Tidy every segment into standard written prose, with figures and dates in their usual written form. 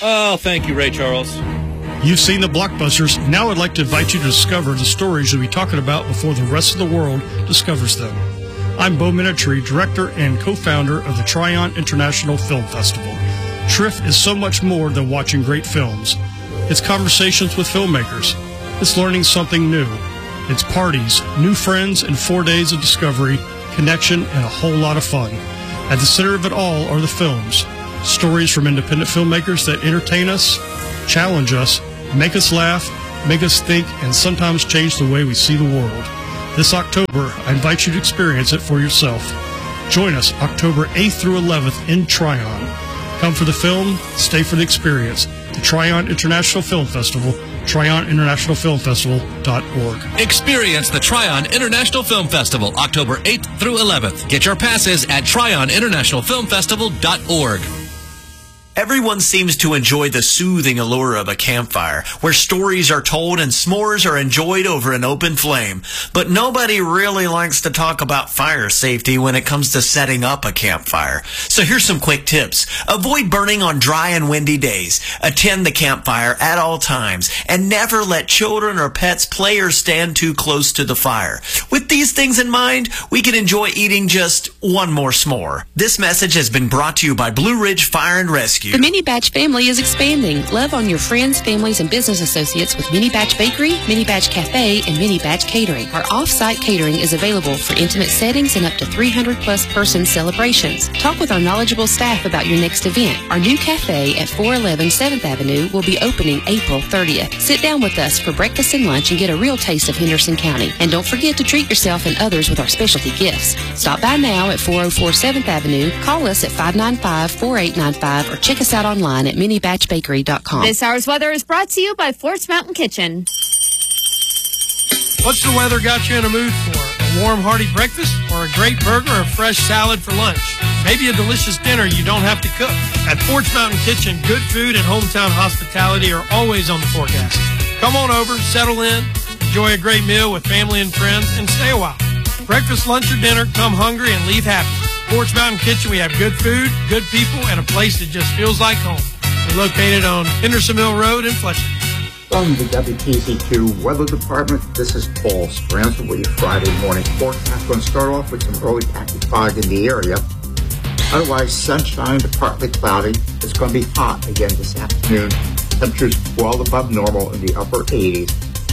Oh, thank you, Ray Charles. You've seen the blockbusters. Now I'd like to invite you to discover the stories you'll be talking about before the rest of the world discovers them. I'm Bo Minitry, director and co-founder of the Tryon International Film Festival. TRIFF is so much more than watching great films. It's conversations with filmmakers. It's learning something new. It's parties, new friends, and 4 days of discovery, connection, and a whole lot of fun. At the center of it all are the films. Stories from independent filmmakers that entertain us, challenge us, make us laugh, make us think, and sometimes change the way we see the world. This October, I invite you to experience it for yourself. Join us October 8th through 11th in Tryon. Come for the film, stay for the experience. The Tryon International Film Festival, TryonInternationalFilmFestival.org. Experience the Tryon International Film Festival, October 8th through 11th. Get your passes at TryonInternationalFilmFestival.org. Everyone seems to enjoy the soothing allure of a campfire, where stories are told and s'mores are enjoyed over an open flame. But nobody really likes to talk about fire safety when it comes to setting up a campfire. So here's some quick tips. Avoid burning on dry and windy days. Attend the campfire at all times. And never let children or pets play or stand too close to the fire. With these things in mind, we can enjoy eating just one more s'more. This message has been brought to you by Blue Ridge Fire and Rescue. The Mini Batch family is expanding. Love on your friends, families, and business associates with Mini Batch Bakery, Mini Batch Cafe, and Mini Batch Catering. Our off-site catering is available for intimate settings and up to 300-plus person celebrations. Talk with our knowledgeable staff about your next event. Our new cafe at 411 7th Avenue will be opening April 30th. Sit down with us for breakfast and lunch and get a real taste of Henderson County. And don't forget to treat yourself and others with our specialty gifts. Stop by now at 404 7th Avenue, call us at 595-4895, or check us out online at minibatchbakery.com. This hour's weather is brought to you by Forts Mountain Kitchen. What's the weather got you in a mood for? A warm, hearty breakfast or a great burger or fresh salad for lunch? Maybe a delicious dinner you don't have to cook. At Forts Mountain Kitchen, good food and hometown hospitality are always on the forecast. Come on over, settle in, enjoy a great meal with family and friends, and stay a while. Breakfast, lunch, or dinner, come hungry and leave happy. Forts Mountain Kitchen, we have good food, good people, and a place that just feels like home. We're located on Henderson Mill Road in Fletcher. From the WTZ2 Weather Department, this is Paul Speranza with your Friday morning forecast. Going to start off with some early patchy fog in the area. Otherwise, sunshine to partly cloudy. It's going to be hot again this afternoon. Temperatures well above normal in the upper 80s.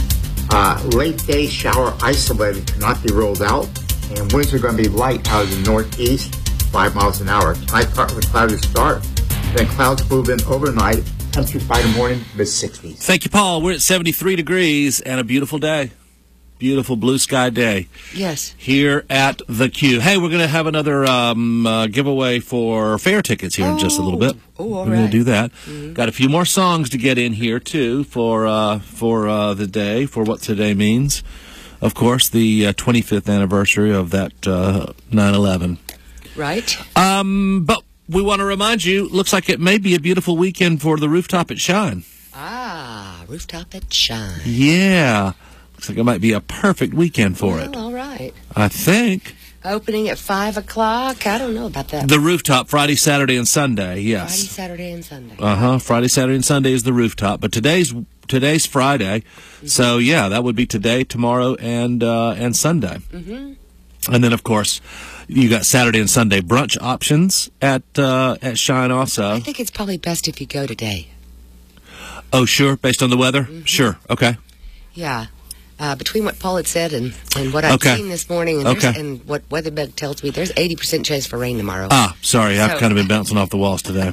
Late day shower isolated cannot be ruled out. And winds are going to be light out of the northeast, 5 miles an hour. Tonight, partly cloudy start. Then clouds move in overnight. Temperatures by the morning, mid-60s. Thank you, Paul. We're at 73 degrees and a beautiful day. Beautiful blue sky day. Yes. Here at the Q. Hey, we're going to have another giveaway for fair tickets here in just a little bit. Oh, all We're going to do that. Mm-hmm. Got a few more songs to get in here, too, for the day, for what today means. Of course, the 25th anniversary of that 9/11. Right. But we want to remind you, looks like it may be a beautiful weekend for the Rooftop at Shine. Ah, Rooftop at Shine. Yeah. Looks like it might be a perfect weekend for it. All right. I think. Opening at 5 o'clock. I don't know about that. The Rooftop, Friday, Saturday, and Sunday, yes. Friday, Saturday, and Sunday. Friday, Saturday, and Sunday is the Rooftop. But today's Friday, so yeah, that would be today, tomorrow, and Sunday. Mm-hmm. And then, of course, you got Saturday and Sunday brunch options at Shine also. I think it's probably best if you go today. Oh, sure, based on the weather? Mm-hmm. Sure, okay. Yeah. Between what Paul had said and what I've seen this morning and what WeatherBug tells me, there's 80% chance for rain tomorrow. Ah, sorry, I've kind of been bouncing off the walls today.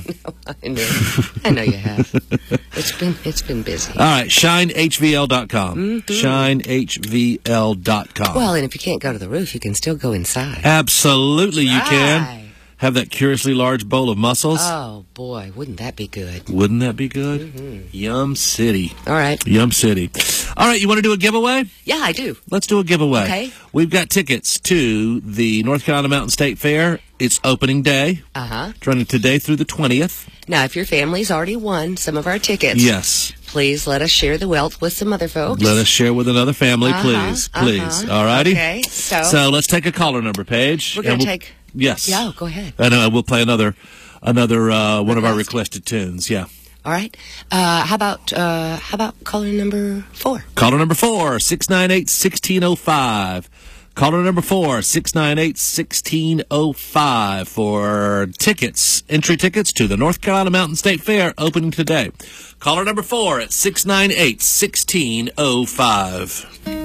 I know you have. It's been busy. All right, shinehvl.com. Mm-hmm. Shinehvl.com. Well, and if you can't go to the roof, you can still go inside. Absolutely, you can. Have that curiously large bowl of mussels. Oh, boy, wouldn't that be good? Wouldn't that be good? Mm-hmm. Yum City. All right. Yum City. All right, you want to do a giveaway? Yeah, I do. Let's do a giveaway. Okay. We've got tickets to the North Carolina Mountain State Fair. It's opening day. It's running today through the 20th. Now, if your family's already won some of our tickets, yes, please let us share the wealth with some other folks. Let us share with another family, please. Please. All righty? Okay. So let's take a caller number, Paige. We're going to take... Yes. Yeah, go ahead. And we'll play another one of our requested tunes. Yeah. All right. How about caller number 4? Caller number 4, 698-1605. Caller number 4, 698-1605 for tickets, entry tickets to the North Carolina Mountain State Fair opening today. Caller number 4 at 698-1605.